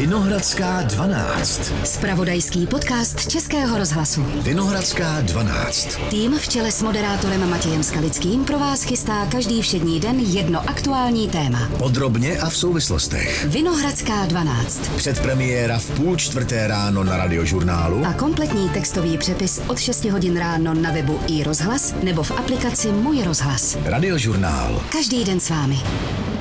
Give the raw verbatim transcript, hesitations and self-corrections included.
Vinohradská dvanáct. Zpravodajský podcast Českého rozhlasu. Vinohradská dvanáct. Tým v čele s moderátorem Matějem Skalickým pro vás chystá každý všední den jedno aktuální téma. Podrobně a v souvislostech. Vinohradská dvanáct. Předpremiéra v půl čtvrté ráno na Radiožurnálu. A kompletní textový přepis od šesti hodin ráno na webu i rozhlas nebo v aplikaci Můj rozhlas. Radiožurnál. Každý den s vámi.